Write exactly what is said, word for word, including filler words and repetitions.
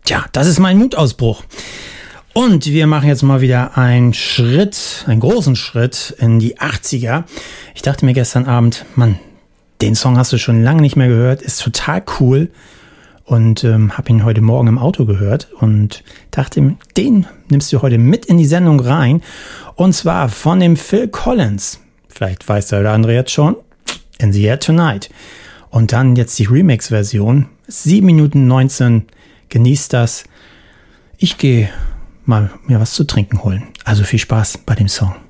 Tja, das ist mein Mutausbruch. Und wir machen jetzt mal wieder einen Schritt, einen großen Schritt in die achtziger. Ich dachte mir gestern Abend, Mann, den Song hast du schon lange nicht mehr gehört, ist total cool. Und ähm, habe ihn heute Morgen im Auto gehört und dachte, den nimmst du heute mit in die Sendung rein. Und zwar von dem Phil Collins. Vielleicht weiß der oder andere jetzt schon. In the Air Tonight. Und dann jetzt die Remix-Version. sieben Minuten neunzehn. Genießt das. Ich gehe mal mir was zu trinken holen. Also viel Spaß bei dem Song.